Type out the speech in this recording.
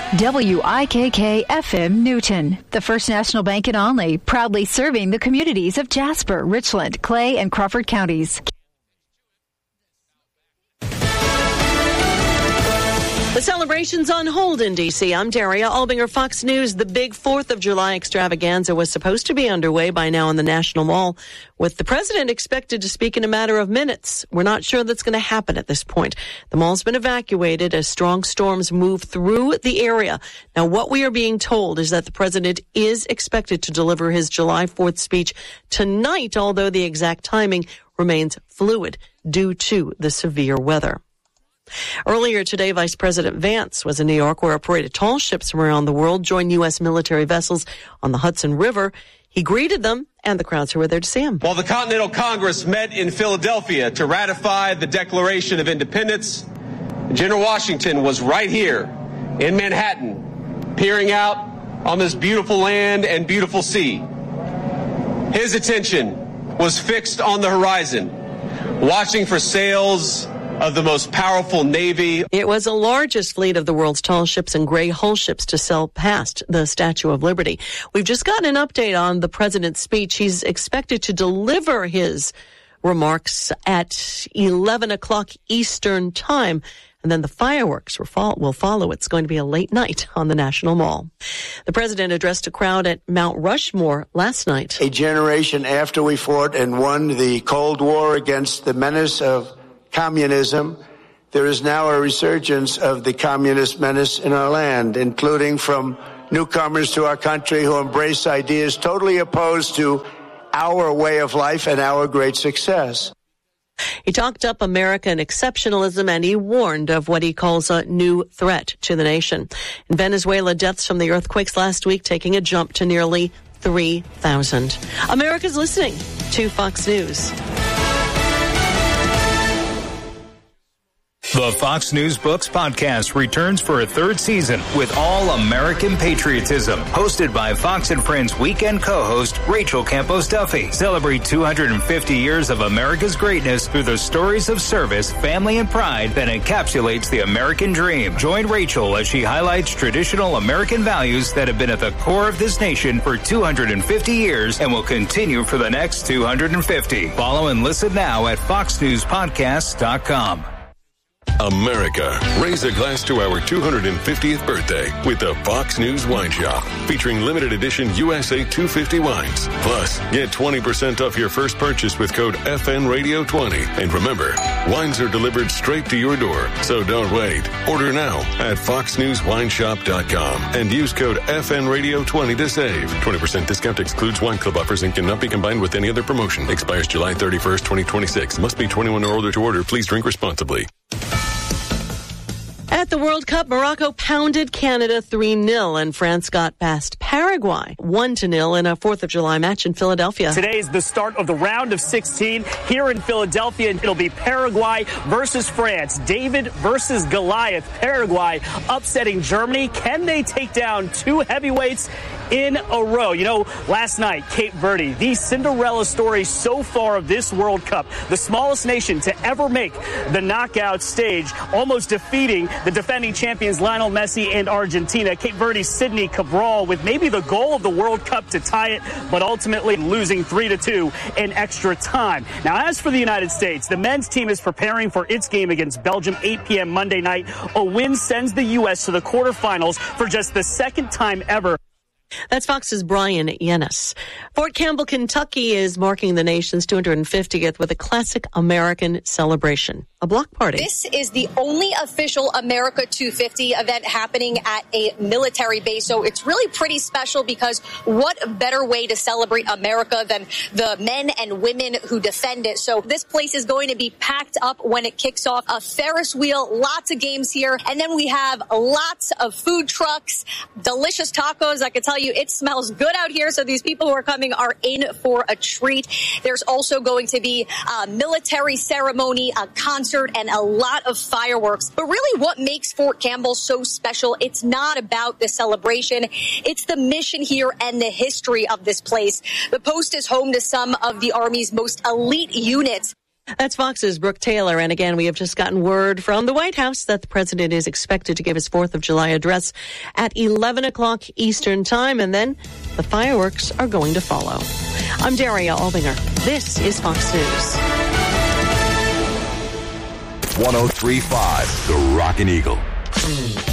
WIKK-FM Newton, the First National Bank in Onley, proudly serving the communities of Jasper, Richland, Clay, and Crawford counties. The celebration's on hold in D.C. I'm Daria Albinger, Fox News. The big 4th of July extravaganza was supposed to be underway by now in the National Mall, with the president expected to speak in a matter of minutes. We're not sure that's going to happen at this point. The mall's been evacuated as strong storms move through the area. Now, what we are being told is that the president is expected to deliver his July 4th speech tonight, although the exact timing remains fluid due to the severe weather. Earlier today, Vice President Vance was in New York, where a parade of tall ships from around the world joined U.S. military vessels on the Hudson River. He greeted them and the crowds who were there to see him. While the Continental Congress met in Philadelphia to ratify the Declaration of Independence, General Washington was right here in Manhattan, peering out on this beautiful land and beautiful sea. His attention was fixed on the horizon, watching for sails of the most powerful navy. It was the largest fleet of the world's tall ships and gray hull ships to sail past the Statue of Liberty. We've just gotten an update on the president's speech. He's expected to deliver his remarks at 11 o'clock Eastern time, and then the fireworks will follow. It's going to be a late night on the National Mall. The president addressed a crowd at Mount Rushmore last night. A generation after we fought and won the Cold War against the menace of communism, there is now a resurgence of the communist menace in our land, including from newcomers to our country who embrace ideas totally opposed to our way of life and our great success. He talked up American exceptionalism, and he warned of what he calls a new threat to the nation. In Venezuela, deaths from the earthquakes last week taking a jump to nearly 3,000. America's listening to Fox News. The Fox News Books podcast returns for a third season with all American patriotism. Hosted by Fox and Friends weekend co-host Rachel Campos Duffy. Celebrate 250 years of America's greatness through the stories of service, family, and pride that encapsulates the American dream. Join Rachel as she highlights traditional American values that have been at the core of this nation for 250 years and will continue for the next 250. Follow and listen now at foxnewspodcasts.com. America, raise a glass to our 250th birthday with the Fox News Wine Shop, featuring limited edition USA 250 wines. Plus, get 20% off your first purchase with code FNRadio20. And remember, wines are delivered straight to your door, so don't wait. Order now at foxnewswineshop.com and use code FNRadio20 to save. 20% discount excludes wine club offers and cannot be combined with any other promotion. Expires July 31st, 2026. Must be 21 or older to order. Please drink responsibly. At the World Cup, Morocco pounded Canada 3-0, and France got past Paraguay 1-0 in a 4th of July match in Philadelphia. Today is the start of the round of 16 here in Philadelphia. It'll be Paraguay versus France. David versus Goliath. Paraguay upsetting Germany. Can they take down two heavyweights in a row? You know, last night, Cape Verde, the Cinderella story so far of this World Cup, the smallest nation to ever make the knockout stage, almost defeating the defending champions Lionel Messi and Argentina. Cape Verde's Sidney Cabral with maybe the goal of the World Cup to tie it, but ultimately losing 3-2 in extra time. Now, as for the United States, the men's team is preparing for its game against Belgium, 8 p.m. Monday night. A win sends the U.S. to the quarterfinals for just the second time ever. That's Fox's Brian Yennis. Fort Campbell, Kentucky is marking the nation's 250th with a classic American celebration, a block party. This is the only official America 250 event happening at a military base, so it's really pretty special because what better way to celebrate America than the men and women who defend it. So this place is going to be packed up when it kicks off. A Ferris wheel, lots of games here, and then we have lots of food trucks, delicious tacos. I can tell you it smells good out here, so these people who are coming are in for a treat. There's also going to be a military ceremony, a concert, and a lot of fireworks. But really what makes Fort Campbell so special, it's not about the celebration, it's the mission here and the history of this place. The post is home to some of the Army's most elite units. That's Fox's Brooke Taylor. And again, we have just gotten word from the White House that the president is expected to give his 4th of July address at 11 o'clock Eastern time. And then the fireworks are going to follow. I'm Daria Albinger. This is Fox News. 103.5, The Rockin' Eagle.